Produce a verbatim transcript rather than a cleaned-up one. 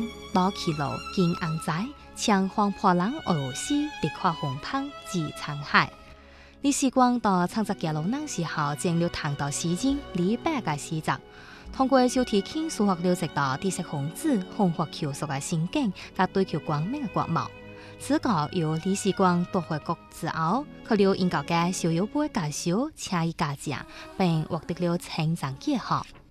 光，多起路见硬仔，抢黄破浪俄西，别跨红胖及沧海。李时光到长泽街路那时候，正了谈到诗人李白嘅诗集，通過小提琴數學了解到知識孔子紅火求索嘅心境，加追求光明嘅國貌。此稿由李時光奪回國之後，佢了研究嘅小友杯介紹，請伊嘉獎，並獲得了稱讚結合。